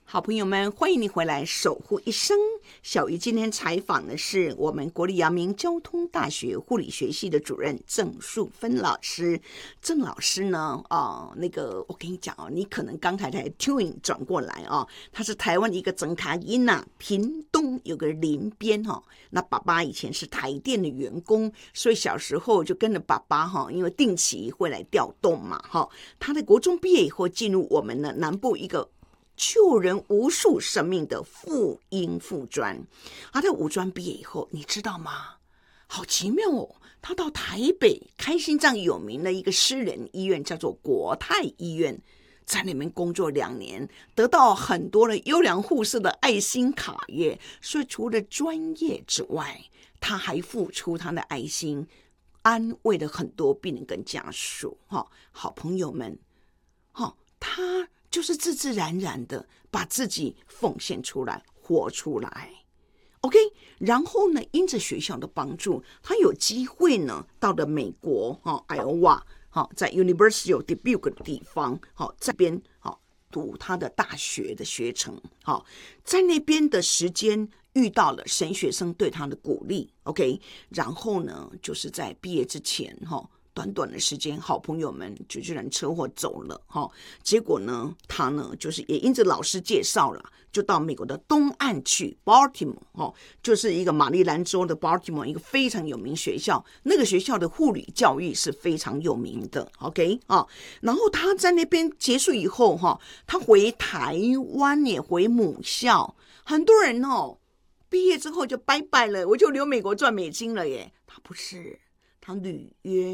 好朋友们，欢迎你回来守护一生。小鱼今天采访的是我们国立阳明交通大学护理学系的主任郑树芬老师。郑老师呢，我跟你讲哦，你可能刚才 tune 转过来哦，他是台湾的一个整卡音呐，屏东有个林边哈。那爸爸以前是台电的员工，所以小时候就跟着爸爸哈，因为定期会来调动嘛哈。他在国中毕业以后，进入我们的南部一个救人无数生命的妇婴附专。他在五专毕业以后，你知道吗？好奇妙哦！他到台北开心脏有名的一个私人医院，叫做国泰医院，在那边工作2年，得到很多的优良护士的爱心卡耶。所以除了专业之外，他还付出他的爱心，安慰了很多病人跟家属。好朋友们，他就是自自然然的把自己奉献出来，活出来。OK， 然后呢，因着学校的帮助，他有机会呢，到了美国Iowa，在 University of Dubuque 的地方，这边读他的大学的学程。在那边的时间遇到了神学生对他的鼓励。OK， 然后呢，就是在毕业之前短短的时间，好朋友们就居然车祸走了结果呢，他呢就是也因着老师介绍了，就到美国的东岸去 Baltimore 就是一个马里兰州的 Baltimore 一个非常有名学校，那个学校的护理教育是非常有名的。OK 然后他在那边结束以后他回台湾也回母校，很多人毕业之后就拜拜了，我就留美国赚美金了耶。他不是，他履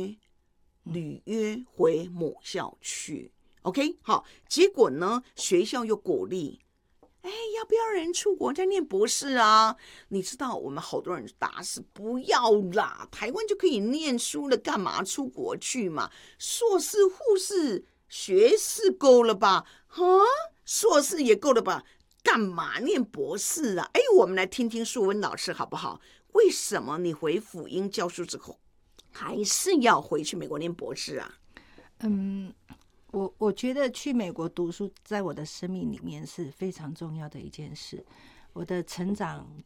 约回母校去。 OK 好，结果呢学校又鼓励要不要人出国再念博士啊？你知道我们好多人打死不要啦，台湾就可以念书了，干嘛出国去嘛？硕士护士学士够了吧硕士也够了吧，干嘛念博士啊？我们来听听树温老师好不好？为什么你回辅英教书之后还是要回去美国念博士啊？ 我觉得去美国读书在我的生命里面是非常重要的一件事。我的成长